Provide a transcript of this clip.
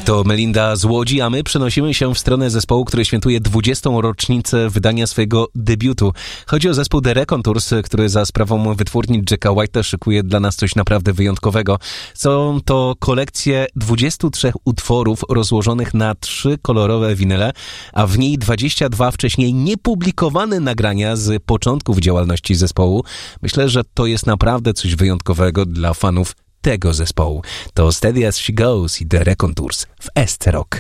To Melinda z Łodzi, a my przenosimy się w stronę zespołu, który świętuje 20. rocznicę wydania swojego debiutu. Chodzi o zespół The Raconteurs, który za sprawą wytwórni Jacka White'a szykuje dla nas coś naprawdę wyjątkowego. Są to kolekcje 23 utworów rozłożonych na 3 kolorowe winyle, a w niej 22 wcześniej niepublikowane nagrania z początków działalności zespołu. Myślę, że to jest naprawdę coś wyjątkowego dla fanów tego zespołu. To Steady As She Goes i The Raconteurs w SC Rock.